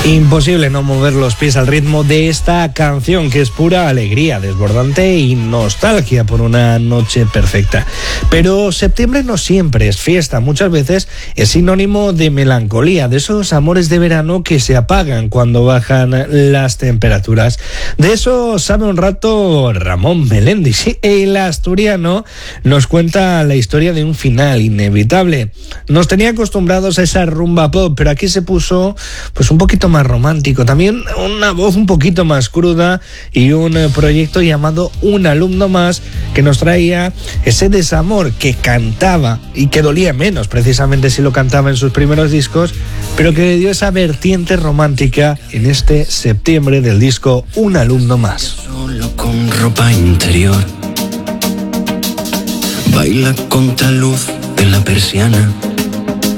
Imposible no mover los pies al ritmo de esta canción, que es pura alegría, desbordante y nostalgia por una noche perfecta. Pero septiembre no siempre es fiesta, muchas veces es sinónimo de melancolía, de esos amores de verano que se apagan cuando bajan las temperaturas. De eso sabe un rato Ramón Melendi. Sí, el asturiano nos cuenta la historia de un final inevitable. Nos tenía acostumbrados a esa rumba pop, pero aquí se puso pues un poquito más romántico, también una voz un poquito más cruda y un proyecto llamado Un Alumno Más, que nos traía ese desamor que cantaba y que dolía menos precisamente si lo cantaba en sus primeros discos, pero que le dio esa vertiente romántica en este septiembre del disco Un Alumno Más. Solo con ropa interior, baila contra luz de la persiana.